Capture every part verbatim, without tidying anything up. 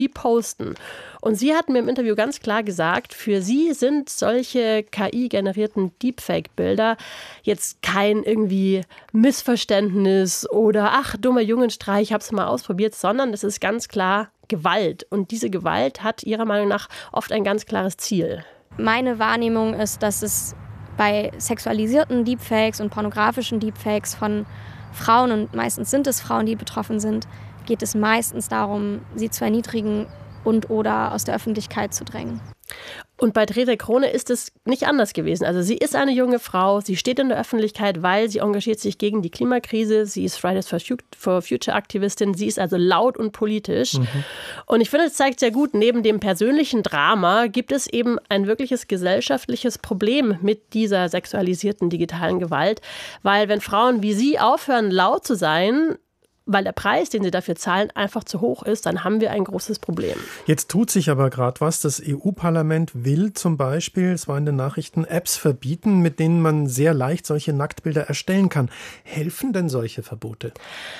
die posten. Und sie hat mir im Interview ganz klar gesagt, für sie sind solche K I-generierten Deepfake-Bilder jetzt kein irgendwie Missverständnis oder ach, dummer Jungenstreich, ich habe es mal ausprobiert, sondern es ist ganz klar Gewalt. Und diese Gewalt hat ihrer Meinung nach oft ein ganz klares Ziel. Meine Wahrnehmung ist, dass es bei sexualisierten Deepfakes und pornografischen Deepfakes von Frauen, und meistens sind es Frauen, die betroffen sind, geht es meistens darum, sie zu erniedrigen und oder aus der Öffentlichkeit zu drängen. Und bei Theresa Krone ist es nicht anders gewesen. Also sie ist eine junge Frau, sie steht in der Öffentlichkeit, weil sie engagiert sich gegen die Klimakrise. Sie ist Fridays for Future Aktivistin, sie ist also laut und politisch. Mhm. Und ich finde, es zeigt sehr gut, neben dem persönlichen Drama gibt es eben ein wirkliches gesellschaftliches Problem mit dieser sexualisierten digitalen Gewalt. Weil wenn Frauen wie sie aufhören, laut zu sein, weil der Preis, den sie dafür zahlen, einfach zu hoch ist, dann haben wir ein großes Problem. Jetzt tut sich aber gerade was. Das E U-Parlament will zum Beispiel, es war in den Nachrichten, Apps verbieten, mit denen man sehr leicht solche Nacktbilder erstellen kann. Helfen denn solche Verbote?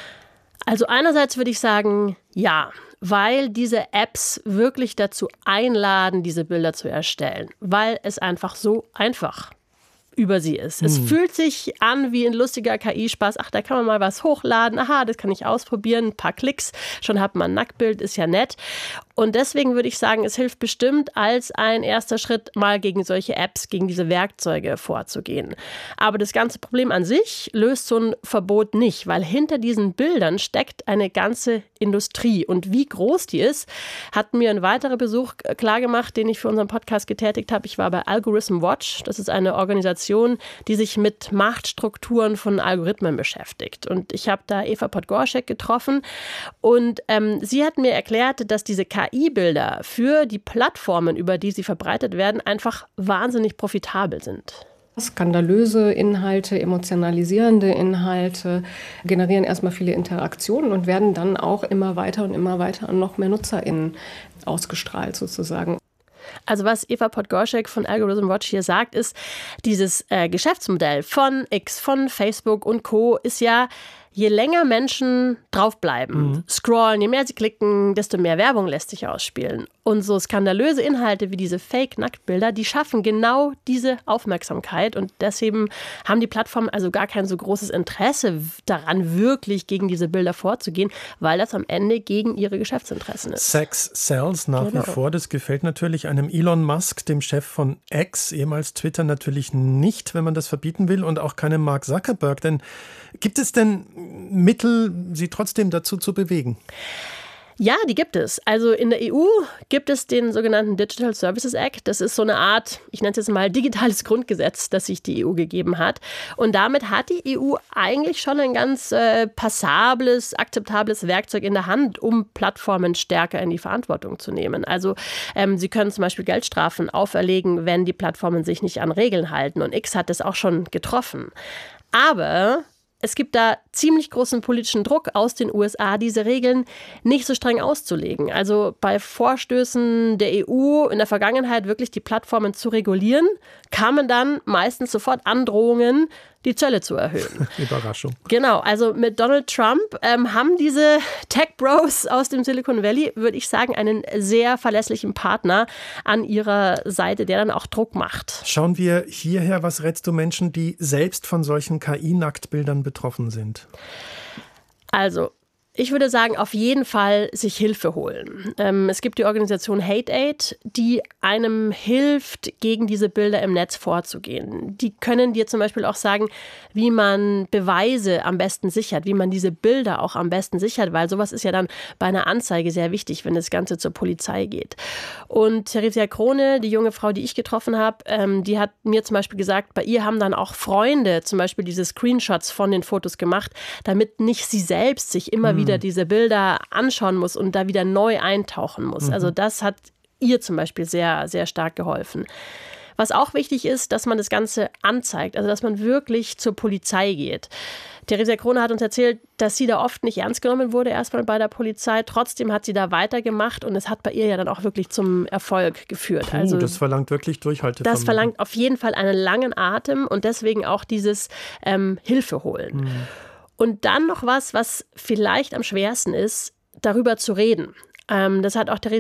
Also einerseits würde ich sagen, ja, weil diese Apps wirklich dazu einladen, diese Bilder zu erstellen, weil es einfach so einfach über sie ist. Es hm. fühlt sich an wie ein lustiger K I-Spaß. Ach, da kann man mal was hochladen. Aha, das kann ich ausprobieren. Ein paar Klicks, schon hat man ein Nacktbild, ist ja nett. Und deswegen würde ich sagen, es hilft bestimmt als ein erster Schritt, mal gegen solche Apps, gegen diese Werkzeuge vorzugehen. Aber das ganze Problem an sich löst so ein Verbot nicht, weil hinter diesen Bildern steckt eine ganze Industrie. Und wie groß die ist, hat mir ein weiterer Besuch klargemacht, den ich für unseren Podcast getätigt habe. Ich war bei Algorithm Watch. Das ist eine Organisation, die sich mit Machtstrukturen von Algorithmen beschäftigt. Und ich habe da Eva Podgorschek getroffen. Und ähm, sie hat mir erklärt, dass diese K I-Bilder für die Plattformen, über die sie verbreitet werden, einfach wahnsinnig profitabel sind. Skandalöse Inhalte, emotionalisierende Inhalte generieren erstmal viele Interaktionen und werden dann auch immer weiter und immer weiter an noch mehr NutzerInnen ausgestrahlt sozusagen. Also was Eva Podgorschek von Algorithm Watch hier sagt, ist, dieses äh, Geschäftsmodell von X, von Facebook und Co. ist ja, je länger Menschen draufbleiben, mhm. scrollen, je mehr sie klicken, desto mehr Werbung lässt sich ausspielen. Und so skandalöse Inhalte wie diese Fake-Nacktbilder, die schaffen genau diese Aufmerksamkeit. Und deswegen haben die Plattformen also gar kein so großes Interesse daran, wirklich gegen diese Bilder vorzugehen, weil das am Ende gegen ihre Geschäftsinteressen ist. Sex sells nach genau. wie vor. Das gefällt natürlich einem Elon Musk, dem Chef von X, ehemals Twitter, natürlich nicht, wenn man das verbieten will, und auch keinem Mark Zuckerberg. Denn gibt es denn Mittel, sie trotzdem dazu zu bewegen? Ja, die gibt es. Also in der E U gibt es den sogenannten Digital Services Act. Das ist so eine Art, ich nenne es jetzt mal digitales Grundgesetz, das sich die E U gegeben hat. Und damit hat die E U eigentlich schon ein ganz äh, passables, akzeptables Werkzeug in der Hand, um Plattformen stärker in die Verantwortung zu nehmen. Also ähm, sie können zum Beispiel Geldstrafen auferlegen, wenn die Plattformen sich nicht an Regeln halten. Und X hat das auch schon getroffen. Aber es gibt da ziemlich großen politischen Druck aus den U S A, diese Regeln nicht so streng auszulegen. Also bei Vorstößen der E U in der Vergangenheit wirklich die Plattformen zu regulieren, kamen dann meistens sofort Androhungen, die Zölle zu erhöhen. Überraschung. Genau, also mit Donald Trump ähm, haben diese Tech-Bros aus dem Silicon Valley, würde ich sagen, einen sehr verlässlichen Partner an ihrer Seite, der dann auch Druck macht. Schauen wir hierher, was rätst du Menschen, die selbst von solchen K I-Nacktbildern betroffen sind? Also, ich würde sagen, auf jeden Fall sich Hilfe holen. Ähm, es gibt die Organisation Hate Aid, die einem hilft, gegen diese Bilder im Netz vorzugehen. Die können dir zum Beispiel auch sagen, wie man Beweise am besten sichert, wie man diese Bilder auch am besten sichert, weil sowas ist ja dann bei einer Anzeige sehr wichtig, wenn das Ganze zur Polizei geht. Und Theresa Krone, die junge Frau, die ich getroffen habe, ähm, die hat mir zum Beispiel gesagt, bei ihr haben dann auch Freunde zum Beispiel diese Screenshots von den Fotos gemacht, damit nicht sie selbst sich immer wieder wieder diese Bilder anschauen muss und da wieder neu eintauchen muss. Mhm. Also das hat ihr zum Beispiel sehr, sehr stark geholfen. Was auch wichtig ist, dass man das Ganze anzeigt, also dass man wirklich zur Polizei geht. Theresa Krone hat uns erzählt, dass sie da oft nicht ernst genommen wurde, erstmal bei der Polizei. Trotzdem hat sie da weitergemacht und es hat bei ihr ja dann auch wirklich zum Erfolg geführt. Puh, also das verlangt wirklich Durchhaltevermögen. Das verlangt auf jeden Fall einen langen Atem und deswegen auch dieses ähm, Hilfe holen. Mhm. Und dann noch was, was vielleicht am schwersten ist, darüber zu reden. Ähm, das hat auch der